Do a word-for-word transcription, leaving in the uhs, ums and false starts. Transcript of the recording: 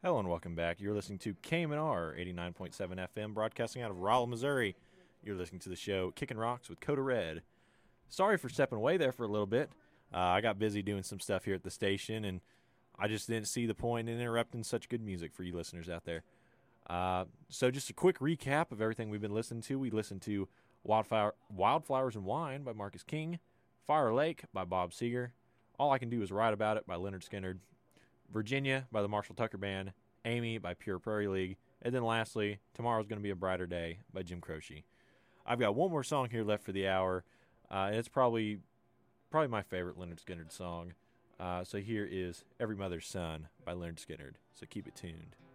Hello and welcome back. You're listening to K M N R eighty-nine point seven F M, broadcasting out of Rolla, Missouri. You're listening to the show Kickin' Rocks with Coda Red. Sorry for stepping away there for a little bit. Uh, I got busy doing some stuff here at the station, and I just didn't see the point in interrupting such good music for you listeners out there. Uh, so just a quick recap of everything we've been listening to. We listened to Wildflower, Wildflowers and Wine by Marcus King, Fire Lake by Bob Seger, All I Can Do Is Write About It by Leonard Skinner, Virginia by the Marshall Tucker Band, Amy by Pure Prairie League, and then lastly, Tomorrow's Gonna Be a Brighter Day by Jim Croce. I've got one more song here left for the hour, uh, and it's probably probably my favorite Leonard Skinner song. Uh, so here is Every Mother's Son by Leonard Skinner. So keep it tuned.